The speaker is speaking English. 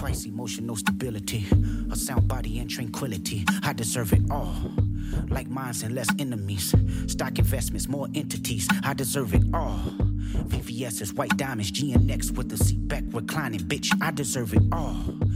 twice, emotional stability, a sound body and tranquility. I deserve it all. Like mines and less enemies. Stock investments, more entities. I deserve it all. VVS's white diamonds, GNX with the seat back reclining. Bitch, I deserve it all.